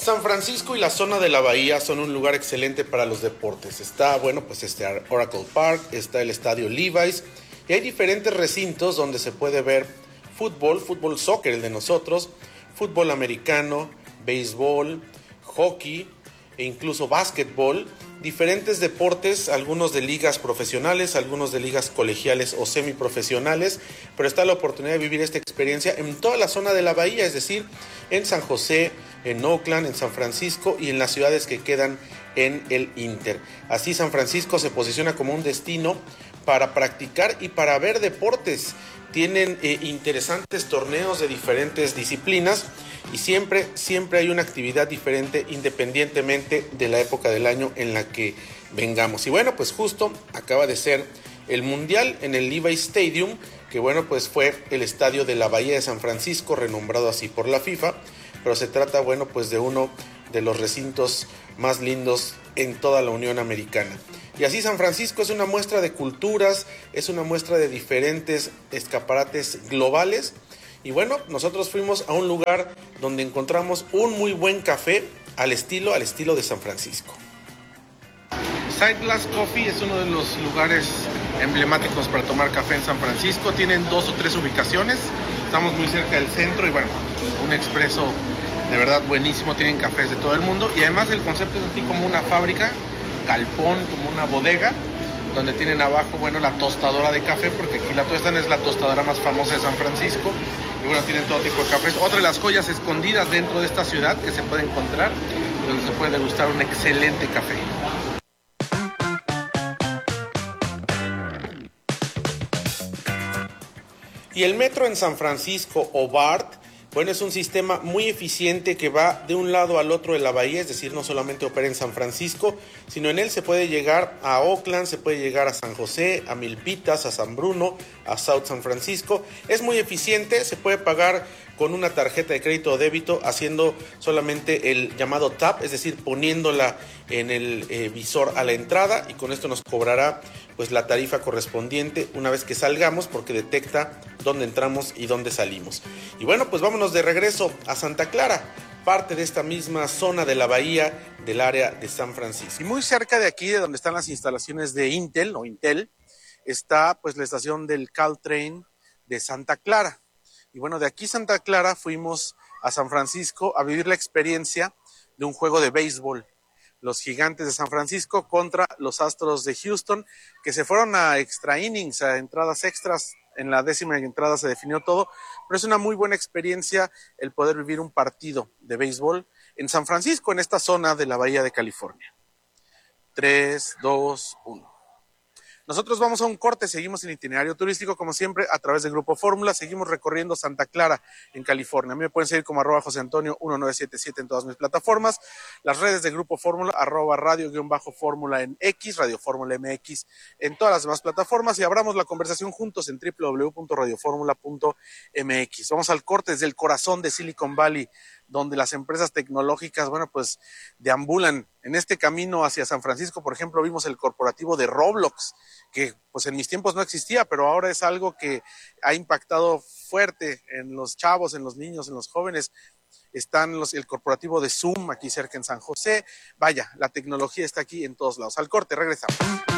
San Francisco y la zona de la bahía son un lugar excelente para los deportes. Está, pues Oracle Park, está el estadio Levi's y hay diferentes recintos donde se puede ver fútbol soccer, el de nosotros, fútbol americano, béisbol, hockey e incluso básquetbol, diferentes deportes, algunos de ligas profesionales, algunos de ligas colegiales o semiprofesionales, pero está la oportunidad de vivir esta experiencia en toda la zona de la bahía, es decir, en San José, en Oakland, en San Francisco y en las ciudades que quedan en el Inter. Así San Francisco se posiciona como un destino para practicar y para ver deportes. Tienen interesantes torneos de diferentes disciplinas y siempre hay una actividad diferente independientemente de la época del año en la que vengamos. Y bueno, pues justo acaba de ser el Mundial en el Levi's Stadium, que bueno, pues fue el estadio de la Bahía de San Francisco, renombrado así por la FIFA, pero se trata, bueno, pues de uno de los recintos más lindos en toda la Unión Americana. Y así San Francisco es una muestra de culturas, es una muestra de diferentes escaparates globales. Y bueno, nosotros fuimos a un lugar donde encontramos un muy buen café al estilo de San Francisco. Side Glass Coffee es uno de los lugares emblemáticos para tomar café en San Francisco. Tienen 2 o 3 ubicaciones. Estamos muy cerca del centro y bueno, un expreso de verdad buenísimo. Tienen cafés de todo el mundo y además el concepto es así como una fábrica, galpón, como una bodega, donde tienen abajo, bueno, la tostadora de café, porque aquí la Tuestan es la tostadora más famosa de San Francisco. Y bueno, tienen todo tipo de cafés. Otra de las joyas escondidas dentro de esta ciudad que se puede encontrar, donde se puede degustar un excelente café. Y el metro en San Francisco, o BART, bueno, es un sistema muy eficiente que va de un lado al otro de la bahía, es decir, no solamente opera en San Francisco, sino en él se puede llegar a Oakland, se puede llegar a San José, a Milpitas, a San Bruno, a South San Francisco. Es muy eficiente, se puede pagar con una tarjeta de crédito o débito haciendo solamente el llamado tap, es decir, poniéndola en el visor a la entrada y con esto nos cobrará pues la tarifa correspondiente una vez que salgamos porque detecta dónde entramos y dónde salimos. Y bueno, pues vámonos de regreso a Santa Clara, parte de esta misma zona de la bahía del área de San Francisco. Y muy cerca de aquí, de donde están las instalaciones de Intel, está pues la estación del Caltrain de Santa Clara. Y bueno, de aquí Santa Clara fuimos a San Francisco a vivir la experiencia de un juego de béisbol. Los Gigantes de San Francisco contra los Astros de Houston, que se fueron a extra innings, a entradas extras. En la 10ª entrada se definió todo, pero es una muy buena experiencia el poder vivir un partido de béisbol en San Francisco, en esta zona de la Bahía de California. 3, 2, 1. Nosotros vamos a un corte, seguimos el itinerario turístico, como siempre, a través del Grupo Fórmula. Seguimos recorriendo Santa Clara, en California. A mí me pueden seguir como @JoseAntonio1977 en todas mis plataformas. Las redes de Grupo Fórmula, @radio_fórmula en X, Radio Fórmula MX en todas las demás plataformas. Y abramos la conversación juntos en www.radioformula.mx. Vamos al corte desde el corazón de Silicon Valley, donde las empresas tecnológicas, bueno, pues deambulan en este camino hacia San Francisco. Por ejemplo, vimos el corporativo de Roblox, que pues en mis tiempos no existía, pero ahora es algo que ha impactado fuerte en los chavos, en los niños, en los jóvenes. Están el corporativo de Zoom aquí cerca en San José. Vaya, la tecnología está aquí en todos lados. Al corte, regresamos.